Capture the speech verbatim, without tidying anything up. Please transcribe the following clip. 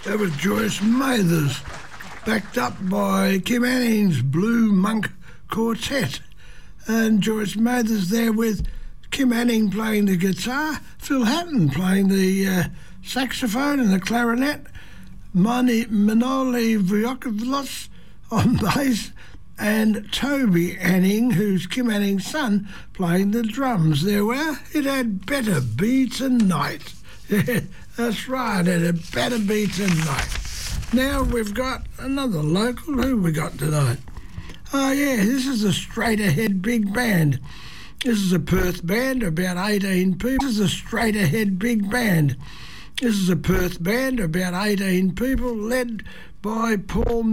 That was Joyce Mathers, backed up by Kim Anning's Blue Monk Quartet. And Joyce Mathers there with Kim Anning playing the guitar, Phil Hatton playing the uh, saxophone and the clarinet, Mani, Manoli Vriokovlos on bass, and Toby Anning, who's Kim Anning's son, playing the drums. There were. It had better be tonight. Yeah, that's right, it had better be tonight. Now we've got another local. Who we got tonight? Oh yeah, this is a Straight Ahead Big Band. This is a Perth band, about eighteen people. This is a Straight Ahead Big Band. This is a Perth band, about eighteen people, led by Paul